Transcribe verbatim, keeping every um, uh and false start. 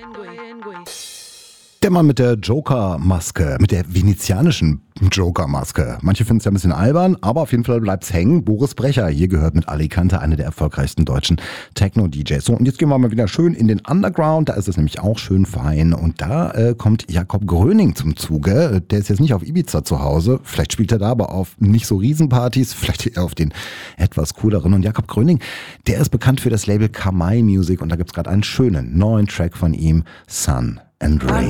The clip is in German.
Der Mann mit der Joker-Maske, mit der venezianischen Joker-Maske. Manche finden es ja ein bisschen albern, aber auf jeden Fall bleibt's hängen. Boris Brecher, hier gehört mit Alicante, einer der erfolgreichsten deutschen Techno-D Js. So, und jetzt gehen wir mal wieder schön in den Underground, da ist es nämlich auch schön fein. Und da äh, kommt Jakob Gröning zum Zuge. Der ist jetzt nicht auf Ibiza zu Hause, vielleicht spielt er da aber auf nicht so Riesenpartys, vielleicht eher auf den etwas cooleren. Und Jakob Gröning, der ist bekannt für das Label Kamai Music und da gibt's gerade einen schönen neuen Track von ihm, Sun and Rain.